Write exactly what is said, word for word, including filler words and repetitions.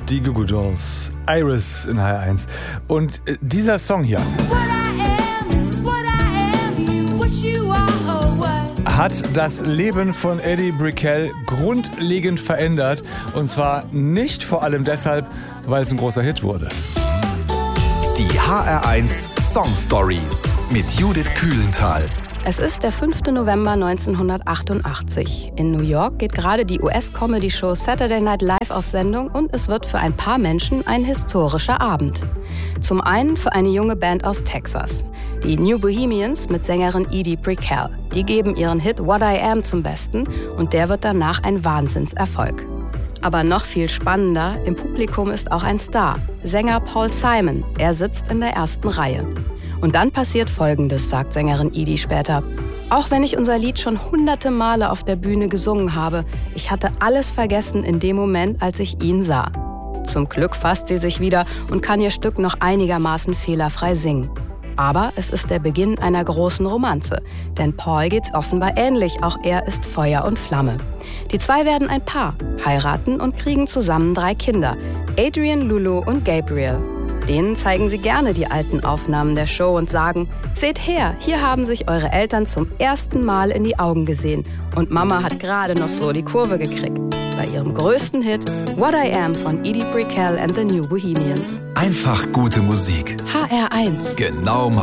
Die Goo Goo Dolls, Iris in H R eins. Und äh, dieser Song hier hat das Leben von Eddie Brickell grundlegend verändert. Und zwar nicht vor allem deshalb, weil es ein großer Hit wurde. Die H R eins Song Stories mit Judith Kühlenthal. Es ist der fünfte November neunzehnhundertachtundachtzig. In New York geht gerade die U S-Comedy-Show Saturday Night Live auf Sendung und es wird für ein paar Menschen ein historischer Abend. Zum einen für eine junge Band aus Texas, die New Bohemians mit Sängerin Edie Brickell. Die geben ihren Hit What I Am zum Besten und der wird danach ein Wahnsinnserfolg. Aber noch viel spannender, im Publikum ist auch ein Star, Sänger Paul Simon. Er sitzt in der ersten Reihe. Und dann passiert Folgendes, sagt Sängerin Edie später. Auch wenn ich unser Lied schon hunderte Male auf der Bühne gesungen habe, ich hatte alles vergessen in dem Moment, als ich ihn sah. Zum Glück fasst sie sich wieder und kann ihr Stück noch einigermaßen fehlerfrei singen. Aber es ist der Beginn einer großen Romanze. Denn Paul geht's offenbar ähnlich, auch er ist Feuer und Flamme. Die zwei werden ein Paar, heiraten und kriegen zusammen drei Kinder. Adrian, Lulu und Gabriel. Denen zeigen sie gerne die alten Aufnahmen der Show und sagen, seht her, hier haben sich eure Eltern zum ersten Mal in die Augen gesehen. Und Mama hat gerade noch so die Kurve gekriegt. Bei ihrem größten Hit What I Am von Edie Brickell and the New Bohemians. Einfach gute Musik. H R eins. Genau